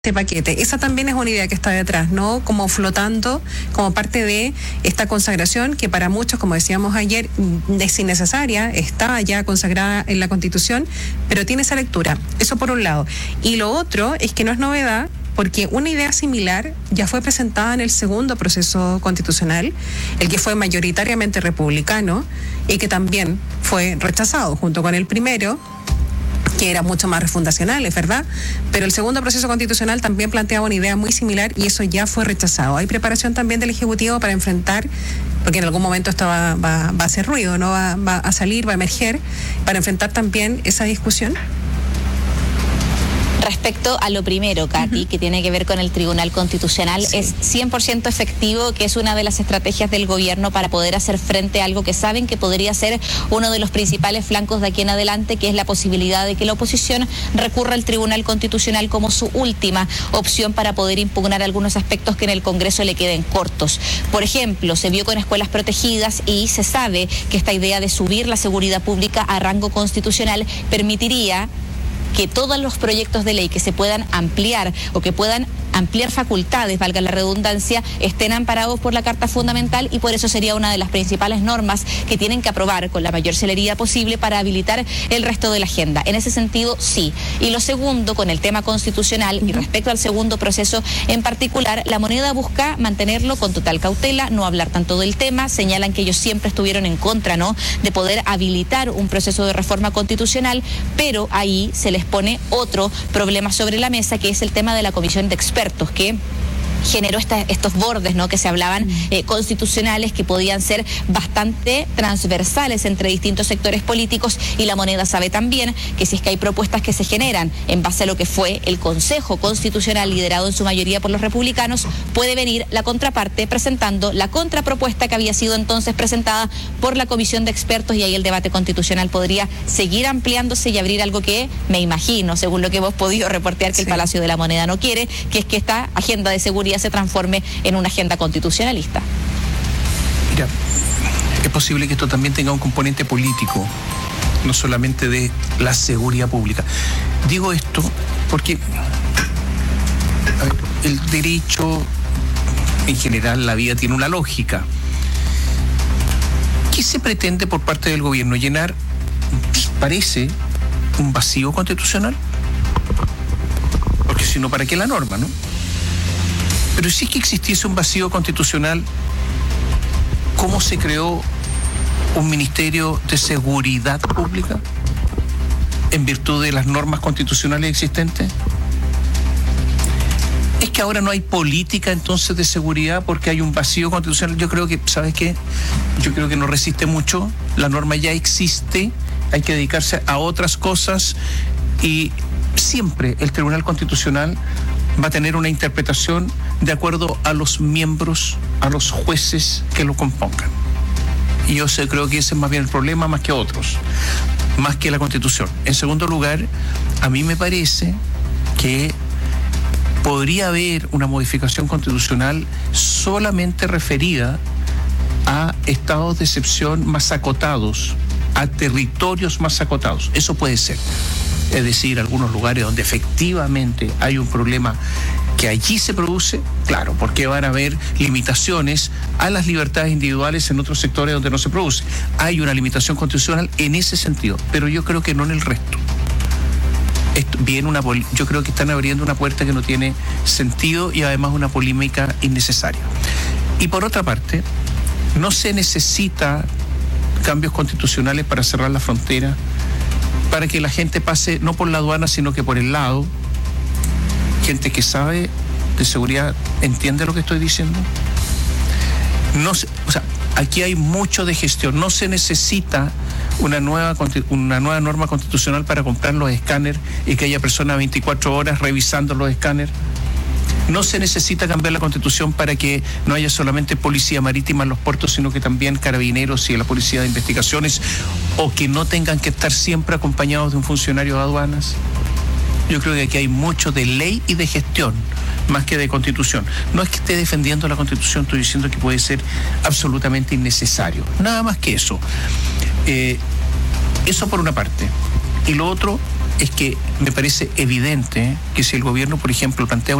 este paquete. Esa también es una idea que está detrás, ¿no? Como flotando, como parte de esta consagración que para muchos, como decíamos ayer, es innecesaria, está ya consagrada en la Constitución, pero tiene esa lectura. Eso por un lado. Y lo otro es que no es novedad, porque una idea similar ya fue presentada en el segundo proceso constitucional, el que fue mayoritariamente republicano y que también fue rechazado junto con el primero, que era mucho más refundacional, es verdad, pero el segundo proceso constitucional también planteaba una idea muy similar y eso ya fue rechazado. Hay preparación también del Ejecutivo para enfrentar, porque en algún momento esto va a hacer ruido, ¿no? Va a salir, va a emerger, para enfrentar también esa discusión. Respecto a lo primero, Katy, que tiene que ver con el Tribunal Constitucional, sí, es 100% efectivo, que es una de las estrategias del gobierno para poder hacer frente a algo que saben que podría ser uno de los principales flancos de aquí en adelante, que es la posibilidad de que la oposición recurra al Tribunal Constitucional como su última opción para poder impugnar algunos aspectos que en el Congreso le queden cortos. Por ejemplo, se vio con escuelas protegidas y se sabe que esta idea de subir la seguridad pública a rango constitucional permitiría que todos los proyectos de ley que se puedan ampliar o que puedan ampliar facultades, valga la redundancia, estén amparados por la Carta Fundamental, y por eso sería una de las principales normas que tienen que aprobar con la mayor celeridad posible para habilitar el resto de la agenda. En ese sentido, sí. Y lo segundo, con el tema constitucional y respecto al segundo proceso en particular, la Moneda busca mantenerlo con total cautela, no hablar tanto del tema. Señalan que ellos siempre estuvieron en contra, ¿no?, de poder habilitar un proceso de reforma constitucional, pero ahí se les pone otro problema sobre la mesa, que es el tema de la comisión de expertos, que generó estos bordes, ¿no?, que se hablaban constitucionales, que podían ser bastante transversales entre distintos sectores políticos, y la Moneda sabe también que si es que hay propuestas que se generan en base a lo que fue el Consejo Constitucional, liderado en su mayoría por los republicanos, puede venir la contraparte presentando la contrapropuesta que había sido entonces presentada por la Comisión de Expertos, y ahí el debate constitucional podría seguir ampliándose y abrir algo que, me imagino, según lo que hemos podido reportear, que sí, el Palacio de la Moneda no quiere, que es que esta agenda de seguridad se transforme en una agenda constitucionalista. Mira, es posible que esto también tenga un componente político, no solamente de la seguridad pública. Digo esto porque el derecho, en general, la vida tiene una lógica. ¿Qué se pretende por parte del gobierno? Llenar, parece, un vacío constitucional. Porque si no, ¿para qué la norma, no? Pero si es que existiese un vacío constitucional, ¿cómo se creó un Ministerio de Seguridad Pública? ¿En virtud de las normas constitucionales existentes? ¿Es que ahora no hay política entonces de seguridad porque hay un vacío constitucional? Yo creo que, ¿sabes qué? Yo creo que no resiste mucho. La norma ya existe, hay que dedicarse a otras cosas, y siempre el Tribunal Constitucional va a tener una interpretación de acuerdo a los miembros, a los jueces que lo compongan. Y yo creo que ese es más bien el problema, más que otros, más que la Constitución. En segundo lugar, a mí me parece que podría haber una modificación constitucional solamente referida a estados de excepción más acotados, a territorios más acotados. Eso puede ser. Es decir, algunos lugares donde efectivamente hay un problema que allí se produce, claro, porque van a haber limitaciones a las libertades individuales en otros sectores donde no se produce. Hay una limitación constitucional en ese sentido, pero yo creo que no en el resto. Yo creo que están abriendo una puerta que no tiene sentido y además una polémica innecesaria. Y por otra parte, no se necesita cambios constitucionales para cerrar la frontera, para que la gente pase no por la aduana, sino que por el lado. Gente que sabe de seguridad entiende lo que estoy diciendo. Aquí hay mucho de gestión. No se necesita una nueva norma constitucional para comprar los escáneres y que haya personas 24 horas revisando los escáneres. No se necesita cambiar la Constitución para que no haya solamente policía marítima en los puertos, sino que también carabineros y la policía de investigaciones, o que no tengan que estar siempre acompañados de un funcionario de aduanas. Yo creo que aquí hay mucho de ley y de gestión, más que de Constitución. No es que esté defendiendo la Constitución, estoy diciendo que puede ser absolutamente innecesario. Nada más que eso. Eso por una parte. Y lo otro es que me parece evidente que si el gobierno, por ejemplo, plantea